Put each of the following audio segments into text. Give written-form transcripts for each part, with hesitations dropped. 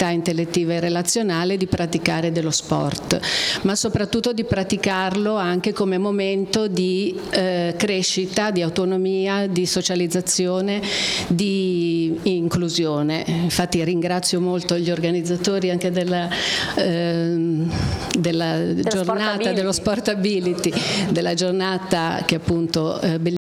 intellettiva e relazionale di praticare dello sport, ma soprattutto di praticarlo anche come momento di crescita, di autonomia, di socializzazione, di inclusione. Infatti ringrazio molto gli organizzatori anche della giornata dello Sportability, della giornata che appunto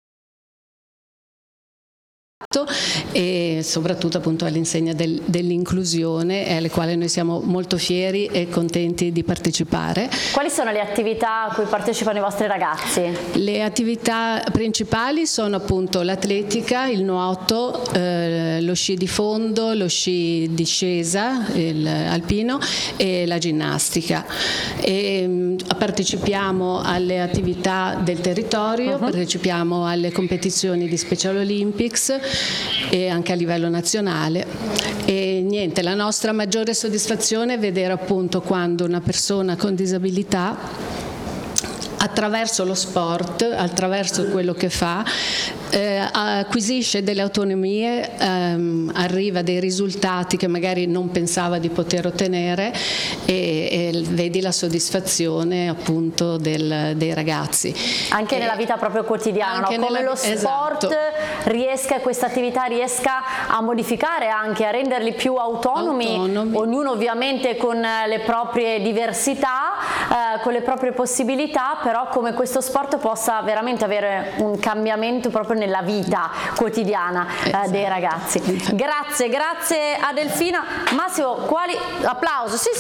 e soprattutto appunto all'insegna dell'inclusione, alle quali noi siamo molto fieri e contenti di partecipare. Quali sono le attività a cui partecipano i vostri ragazzi? Le attività principali sono appunto l'atletica, il nuoto, lo sci di fondo, lo sci discesa, alpino e la ginnastica. Partecipiamo alle attività del territorio, partecipiamo alle competizioni di Special Olympics e anche a livello nazionale, e niente, la nostra maggiore soddisfazione è vedere appunto quando una persona con disabilità attraverso lo sport, attraverso quello che fa, acquisisce delle autonomie, arriva a dei risultati che magari non pensava di poter ottenere e vedi la soddisfazione appunto dei ragazzi. Anche nella vita proprio quotidiana, no? Come lo sport riesca, questa attività riesca a modificare, anche a renderli più autonomi, ognuno ovviamente con le proprie diversità, con le proprie possibilità, però come questo sport possa veramente avere un cambiamento proprio nella vita quotidiana dei ragazzi. Grazie a Delfina. Massimo, quali applauso? Sì.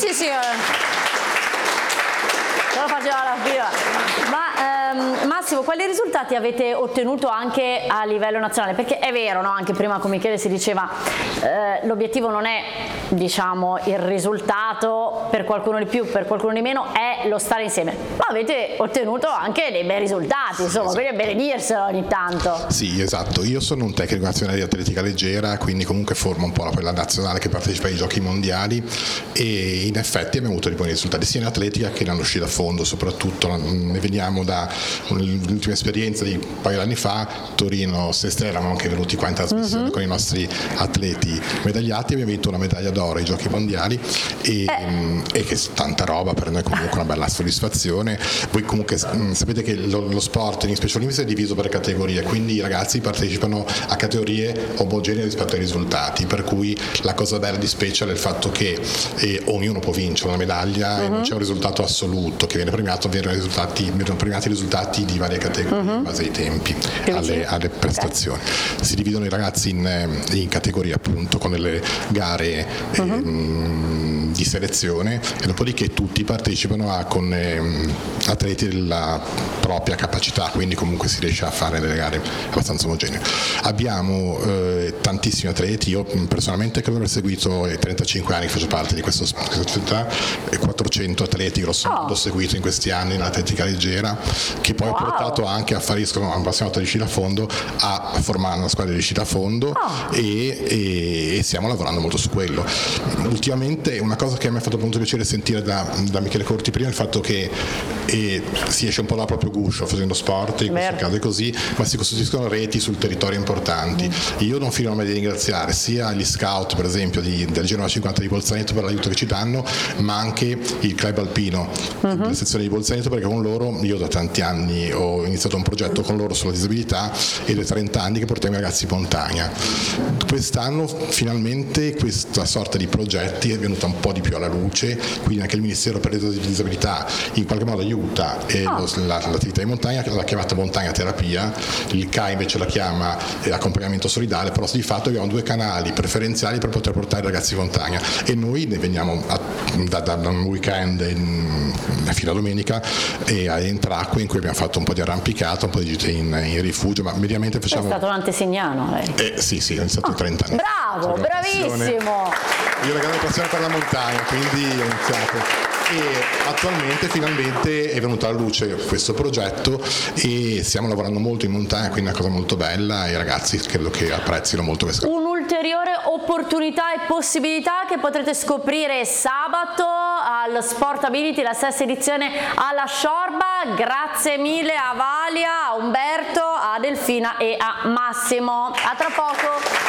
Ce lo faceva la fila. Ma Massimo, quali risultati avete ottenuto anche a livello nazionale? Perché è vero, no? Anche prima con Michele si diceva l'obiettivo non è, diciamo, il risultato, per qualcuno di più, per qualcuno di meno, è lo stare insieme, ma avete ottenuto anche dei bei risultati, insomma, quindi è bene dirselo ogni tanto. Sì, esatto, io sono un tecnico nazionale di atletica leggera, quindi comunque formo un po' quella nazionale che partecipa ai giochi mondiali, e in effetti abbiamo avuto dei buoni risultati sia in atletica che nello sci da fondo. Soprattutto ne veniamo da l'ultima esperienza di un paio di anni fa, Torino, Sestri, eravamo anche venuti qua in trasmissione con i nostri atleti medagliati, abbiamo vinto una medaglia d'oro ai giochi mondiali e che è tanta roba, per noi comunque una bella soddisfazione. Voi comunque sapete che lo sport in Special Olympics è diviso per categorie, quindi i ragazzi partecipano a categorie omogenee rispetto ai risultati, per cui la cosa bella di Special è il fatto che ognuno può vincere una medaglia e non c'è un risultato assoluto che viene premiato, vengono premiati i risultati di varie categorie in base ai tempi, alle prestazioni. Si dividono i ragazzi in categorie appunto con delle gare di selezione, e dopodiché tutti partecipano con atleti della propria capacità, quindi comunque si riesce a fare delle gare abbastanza omogenee. Abbiamo tantissimi atleti, io personalmente credo di aver seguito 35 anni che faccio parte di questa società, e 400 atleti grosso modo ho seguito in questi anni nell'atletica leggera, che poi ho portato anche a fare appassionato di sci da fondo, a formare una squadra di sci da fondo e stiamo lavorando molto su quello. Ultimamente una cosa che mi ha fatto molto piacere sentire da Michele Corti prima è il fatto che si esce un po' dal proprio guscio facendo sport, in questo caso è così, ma si costruiscono reti sul territorio importanti. Io non finirò mai di ringraziare sia gli scout, per esempio del Genova 50 di Bolzaneto, per l'aiuto che ci danno, ma anche il club alpino della sezione di Bolzaneto, perché con loro io da tanti anni ho iniziato un progetto con loro sulla disabilità, ed è 30 anni che portiamo i ragazzi in montagna. Quest'anno finalmente questa sorta di progetti è venuta un po' di più alla luce, quindi anche il Ministero per le disabilità in qualche modo aiuta l'attività di montagna, l'ha chiamata montagna terapia, il CAI invece la chiama accompagnamento solidale, però di fatto abbiamo due canali preferenziali per poter portare i ragazzi in montagna, e noi ne veniamo da un weekend fino a domenica a Entracque, in cui abbiamo fatto un po' di arrampicata, un po' di gite in rifugio, ma mediamente facciamo... È stato un antesignano lei. Sì, ho iniziato 30 anni. Bravo, bravissimo! Io ho una grande passione per la montagna, quindi ho iniziato. E attualmente finalmente è venuto alla luce questo progetto e stiamo lavorando molto in montagna, quindi è una cosa molto bella, e i ragazzi credo che apprezzino molto questa cosa. Un'ulteriore opportunità e possibilità che potrete scoprire sabato al Sportability, la sesta edizione alla Sciorba. Grazie mille a Valia, a Umberto, a Delfina e a Massimo. A tra poco.